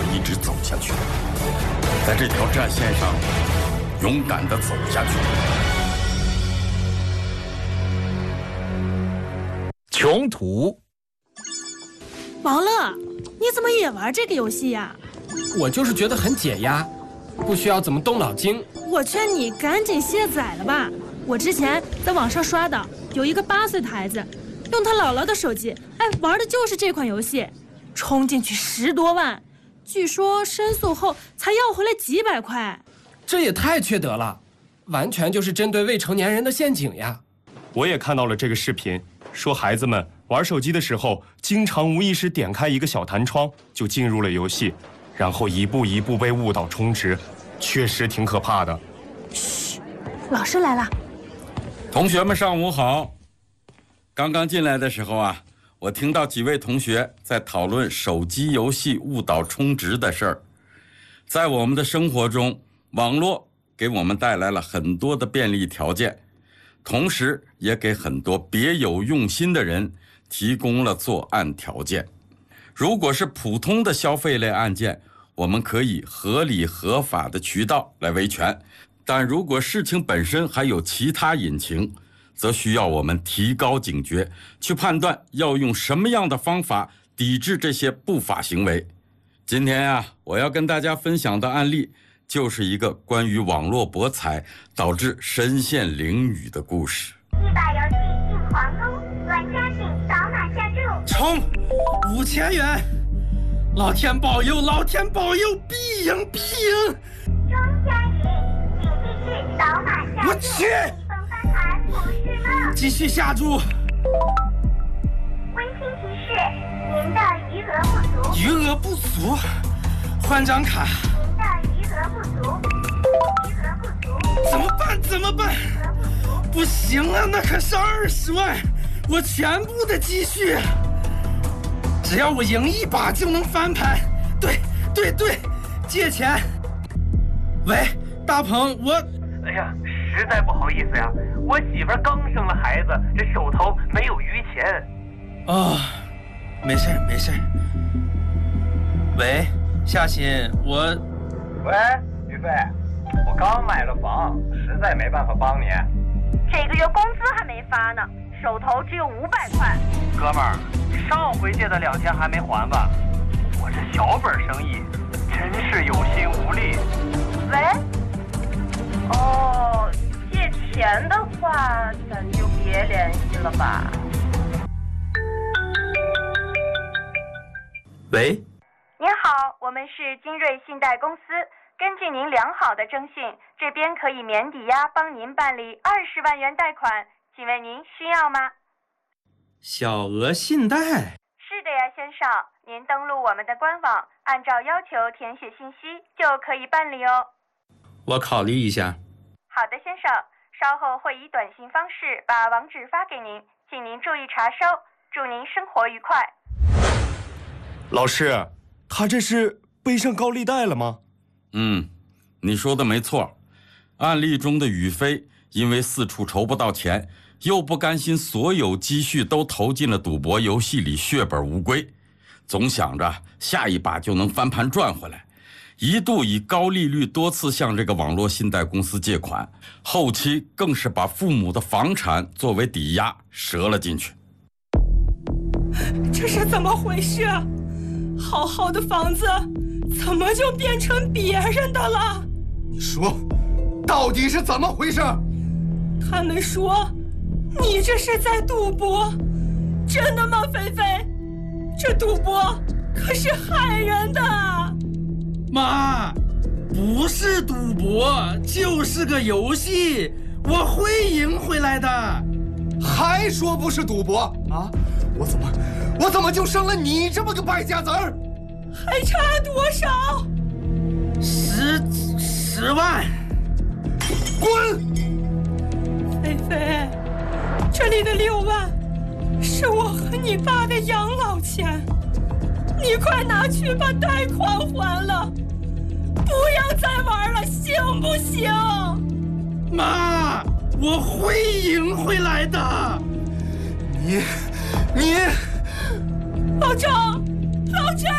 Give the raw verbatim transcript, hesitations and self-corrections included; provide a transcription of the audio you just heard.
一直走下去，在这条战线上勇敢地走下去。 穷途。 王乐，你怎么也玩这个游戏呀？ 我就是觉得很解压，不需要怎么动脑筋。 我劝你赶紧卸载了吧。我之前在网上刷的，有一个八岁的孩子，用他姥姥的手机，哎，玩的就是这款游戏，充进去十多万，据说申诉后才要回来几百块。 这也太缺德了，完全就是针对未成年人的陷阱呀！ 我也看到了这个视频，说孩子们玩手机的时候，经常无意识点开一个小弹窗，就进入了游戏，然后一步一步被误导充值，确实挺可怕的。 嘘，老师来了。 同学们上午好。刚刚进来的时候啊，我听到几位同学在讨论手机游戏误导充值的事儿。在我们的生活中，网络给我们带来了很多的便利条件，同时也给很多别有用心的人提供了作案条件。如果是普通的消费类案件，我们可以合理合法的渠道来维权，但如果事情本身还有其他隐情，则需要我们提高警觉，去判断要用什么样的方法抵制这些不法行为。今天啊，我要跟大家分享的案例，就是一个关于网络博彩导致身陷囹圄的故事。 一把游戏进皇宫，玩家请扫码下注。 充五千元，老天保佑，老天保佑，必赢必赢！ 庄家赢，请继续扫码下注。 我去！ 逢翻盘不是梦。 继续下注。 温馨提示：您的余额不足。 余额不足，换张卡。 您的余额不足，余额不足。 怎么办？怎么办？不行啊，那可是二十万，我全部的积蓄。只要我赢一把就能翻盘。对对对，借钱。喂，大鹏，我…… 哎呀，实在不好意思呀，我媳妇儿刚生了孩子，这手头没有余钱。 哦，没事没事。喂，夏欣，我…… 喂，于飞，我刚买了房，实在没办法帮你。 这个月工资还没发呢，手头只有五百块。 哥们儿，上回借的两千还没还吧？我这小本生意真是有心无力。 喂？哦，借钱的话，咱就别联系了吧。 喂， 您好，我们是金瑞信贷公司。根据您良好的征信，这边可以免抵押帮您办理二十万元贷款，请问您需要吗？ 小额信贷？ 是的呀，先生，您登录我们的官网，按照要求填写信息就可以办理哦。 我考虑一下。 好的，先生，稍后会以短信方式把网址发给您，请您注意查收，祝您生活愉快。 老师，他这是背上高利贷了吗？ 嗯，你说的没错。案例中的宇飞因为四处筹不到钱，又不甘心所有积蓄都投进了赌博游戏里血本无归，总想着下一把就能翻盘赚回来，一度以高利率多次向这个网络信贷公司借款，后期更是把父母的房产作为抵押折了进去。 这是怎么回事？好好的房子怎么就变成别人的了？ 你说，到底是怎么回事？ 他们说你这是在赌博，真的吗，菲菲？这赌博可是害人的。 妈，不是赌博，就是个游戏，我会赢回来的。 还说不是赌博啊？我怎么，我怎么就生了你这么个败家子儿？ 还差多少？ 十十万。 滚！ 菲菲，这里的六万是我和你爸的养老钱，你快拿去把贷款还了，不要再玩了，行不行？ 妈，我会赢回来的。 你，你， 老张，老张。